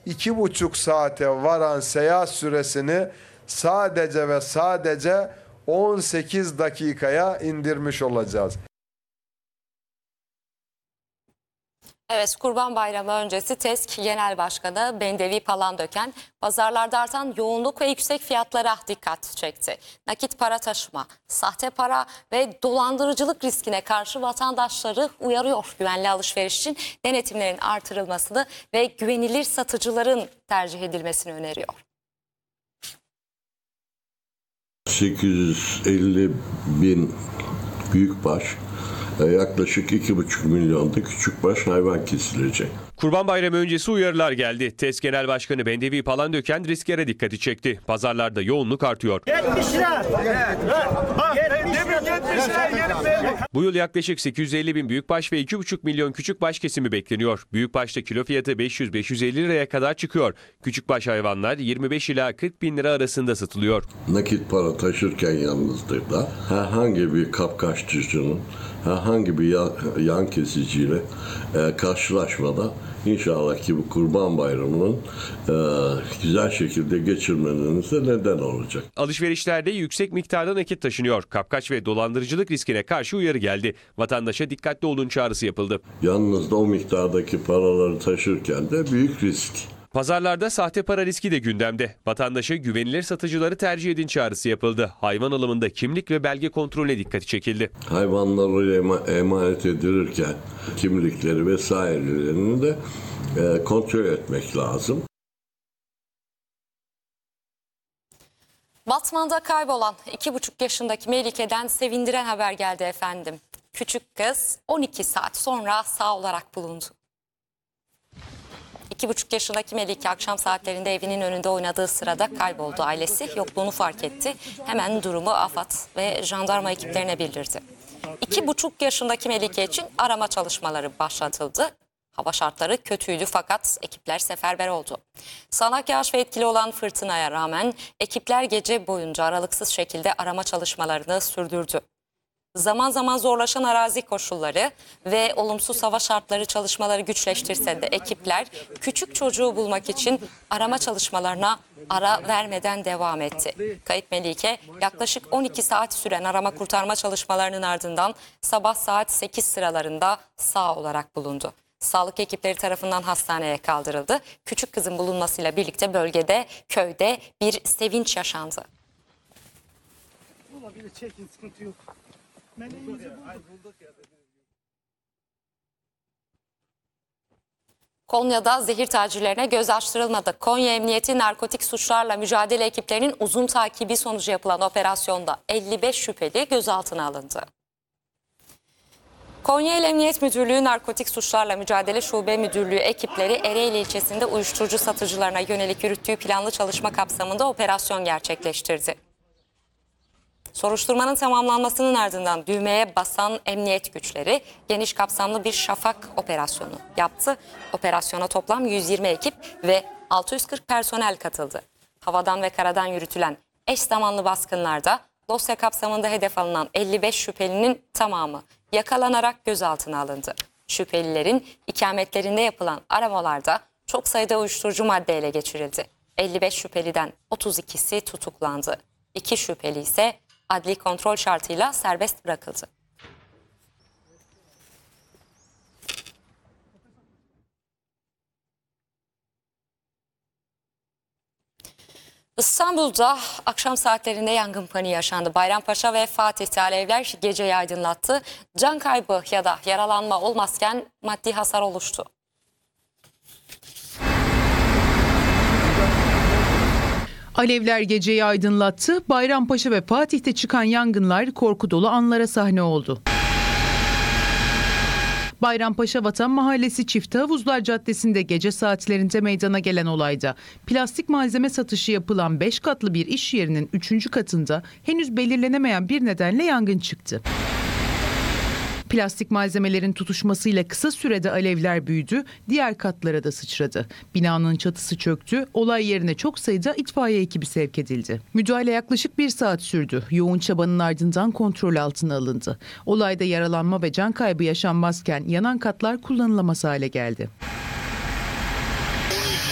2,5 saate varan seyahat süresini sadece ve sadece 18 dakikaya indirmiş olacağız. Evet, Kurban Bayramı öncesi TESK Genel Başkanı Bendevi Palandöken pazarlarda artan yoğunluk ve yüksek fiyatlara dikkat çekti. Nakit para taşıma, sahte para ve dolandırıcılık riskine karşı vatandaşları uyarıyor. Güvenli alışveriş için denetimlerin artırılmasını ve güvenilir satıcıların tercih edilmesini öneriyor. 850 bin büyükbaş, yaklaşık 2,5 milyonda küçükbaş hayvan kesilecek. Kurban Bayramı öncesi uyarılar geldi. TESK Genel Başkanı Bendevi Palandöken risklere dikkati çekti. Pazarlarda yoğunluk artıyor. 70 lira. Bu yıl yaklaşık 850 bin büyükbaş ve 2,5 milyon küçükbaş kesimi bekleniyor. Büyükbaşta kilo fiyatı 500-550 liraya kadar çıkıyor. Küçükbaş hayvanlar 25 ila 40 bin lira arasında satılıyor. Nakit para taşırken yanınızda herhangi bir kapkaççıcının herhangi bir yan kesiciyle karşılaşmadan İnşallah ki bu Kurban Bayramı'nın güzel şekilde geçirmenize neden olacak. Alışverişlerde yüksek miktarda nakit taşınıyor. Kapkaç ve dolandırıcılık riskine karşı uyarı geldi. Vatandaşa dikkatli olun çağrısı yapıldı. Yanınızda o miktardaki paraları taşırken de büyük risk. Pazarlarda sahte para riski de gündemde. Vatandaşa güvenilir satıcıları tercih edin çağrısı yapıldı. Hayvan alımında kimlik ve belge kontrolüne dikkati çekildi. Hayvanları emanet edilirken kimlikleri vesairelerini de kontrol etmek lazım. Batman'da kaybolan 2,5 yaşındaki Melike'den sevindiren haber geldi efendim. Küçük kız 12 saat sonra sağ olarak bulundu. 2,5 yaşındaki Melike akşam saatlerinde evinin önünde oynadığı sırada kayboldu. Ailesi yokluğunu fark etti. Hemen durumu AFAD ve jandarma ekiplerine bildirdi. 2,5 yaşındaki Melike için arama çalışmaları başlatıldı. Hava şartları kötüydü fakat ekipler seferber oldu. Sağanak yağış ve etkili olan fırtınaya rağmen ekipler gece boyunca aralıksız şekilde arama çalışmalarını sürdürdü. Zaman zaman zorlaşan arazi koşulları ve olumsuz hava şartları çalışmaları güçleştirse de ekipler küçük çocuğu bulmak için arama çalışmalarına ara vermeden devam etti. Kayıp Melike yaklaşık 12 saat süren arama kurtarma çalışmalarının ardından sabah saat 8 sıralarında sağ olarak bulundu. Sağlık ekipleri tarafından hastaneye kaldırıldı. Küçük kızın bulunmasıyla birlikte bölgede, köyde bir sevinç yaşandı. Olabilir, çekin, sıkıntı yok. Konya'da zehir tacirlerine göz açtırılmadı. Konya Emniyeti Narkotik Suçlarla Mücadele ekiplerinin uzun takibi sonucu yapılan operasyonda 55 şüpheli gözaltına alındı. Konya İl Emniyet Müdürlüğü Narkotik Suçlarla Mücadele Şube Müdürlüğü ekipleri Ereğli ilçesinde uyuşturucu satıcılarına yönelik yürüttüğü planlı çalışma kapsamında operasyon gerçekleştirdi. Soruşturmanın tamamlanmasının ardından düğmeye basan emniyet güçleri geniş kapsamlı bir şafak operasyonu yaptı. Operasyona toplam 120 ekip ve 640 personel katıldı. Havadan ve karadan yürütülen eş zamanlı baskınlarda dosya kapsamında hedef alınan 55 şüphelinin tamamı yakalanarak gözaltına alındı. Şüphelilerin ikametlerinde yapılan aramalarda çok sayıda uyuşturucu madde ele geçirildi. 55 şüpheliden 32'si tutuklandı. 2 şüpheli ise adli kontrol şartıyla serbest bırakıldı. İstanbul'da akşam saatlerinde yangın paniği yaşandı. Bayrampaşa ve Fatih'te alevler geceyi aydınlattı. Can kaybı ya da yaralanma olmazken maddi hasar oluştu. Alevler geceyi aydınlattı. Bayrampaşa ve Fatih'te çıkan yangınlar korku dolu anlara sahne oldu. Bayrampaşa Vatan Mahallesi Çifte Havuzlar Caddesi'nde gece saatlerinde meydana gelen olayda plastik malzeme satışı yapılan 5 katlı bir iş yerinin 3. katında henüz belirlenemeyen bir nedenle yangın çıktı. Plastik malzemelerin tutuşmasıyla kısa sürede alevler büyüdü, diğer katlara da sıçradı. Binanın çatısı çöktü, olay yerine çok sayıda itfaiye ekibi sevk edildi. Müdahale yaklaşık 1 saat sürdü. Yoğun çabanın ardından kontrol altına alındı. Olayda yaralanma ve can kaybı yaşanmazken yanan katlar kullanılamaz hale geldi.